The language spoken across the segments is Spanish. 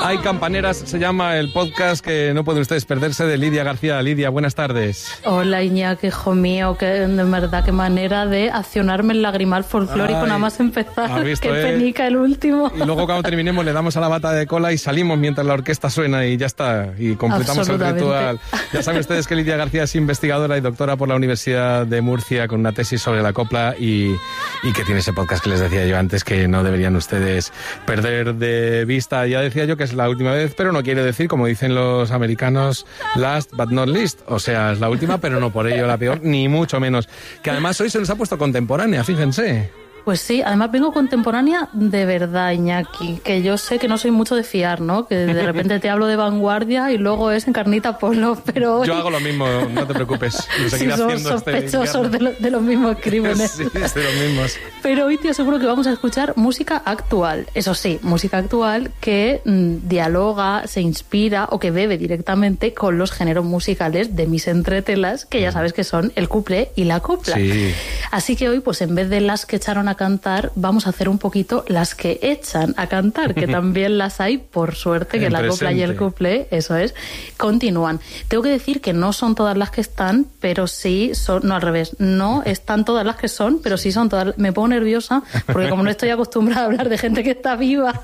Hay campaneras, se llama el podcast que no pueden ustedes perderse, de Lidia García. Lidia, buenas tardes. Hola, Iñaki, hijo mío, que de verdad, qué manera de accionarme el lagrimal folclórico. Ay, nada más empezar. Visto, qué penica el último. Y luego cuando terminemos le damos a la bata de cola y salimos mientras la orquesta suena y ya está. Y completamos el ritual. Ya saben ustedes que Lidia García es investigadora y doctora por la Universidad de Murcia con una tesis sobre la copla y que tiene ese podcast que les decía yo antes que no deberían ustedes perder de vista. Ya decía yo que es la última vez, pero no quiere decir, como dicen los americanos, last but not least. O sea, es la última, pero no por ello la peor, ni mucho menos. Que además hoy se nos ha puesto contemporánea, fíjense. Pues sí, además vengo contemporánea de verdad, Iñaki, que yo sé que no soy mucho de fiar, ¿no? Que de repente te hablo de vanguardia y luego es Encarnita Polo, pero hoy... Yo hago lo mismo, no te preocupes. Sí, somos sospechosos de los mismos crímenes. Sí, de los mismos. Pero hoy te aseguro que vamos a escuchar música actual. Eso sí, música actual que dialoga, se inspira o que bebe directamente con los géneros musicales de mis entretelas, que ya sabes que son el cuplé y la copla. Sí. Así que hoy, pues en vez de las que echaron a cantar, vamos a hacer un poquito las que echan a cantar, que también las hay, por suerte, que la copla y el cuplé, eso es, continúan. Tengo que decir que no son todas las que están, pero sí son, no al revés, no están todas las que son, pero sí son todas. Me pongo nerviosa, porque como no estoy acostumbrada a hablar de gente que está viva,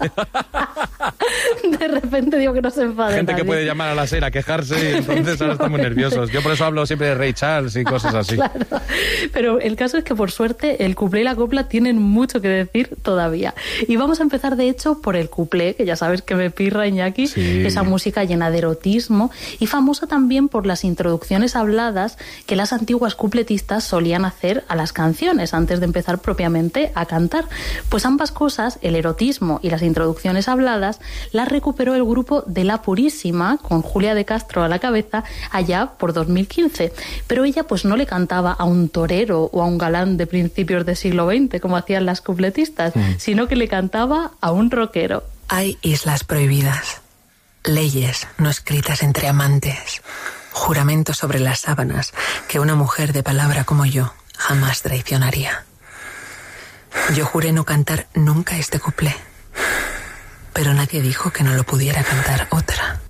de repente digo que no se enfade gente nadie. Que puede llamar a la SER a quejarse y entonces ahora estamos nerviosos. Yo por eso hablo siempre de Ray Charles y cosas así. Claro. Pero el caso es que por suerte el cuplé y la copla tienen mucho que decir todavía. Y vamos a empezar de hecho por el cuplé, que ya sabes que me pirra, Iñaki, sí. Esa música llena de erotismo y famosa también por las introducciones habladas que las antiguas cupletistas solían hacer a las canciones antes de empezar propiamente a cantar. Pues ambas cosas, el erotismo y las introducciones habladas, las recuperó el grupo de La Purísima, con Julia de Castro a la cabeza, allá por 2015. Pero ella pues no le cantaba a un torero o a un galán de principios del siglo XX, como hacían las cupletistas, sino que le cantaba a un rockero. Hay islas prohibidas, leyes no escritas entre amantes, juramentos sobre las sábanas que una mujer de palabra como yo jamás traicionaría. Yo juré no cantar nunca este cuplé, pero nadie dijo que no lo pudiera cantar otra.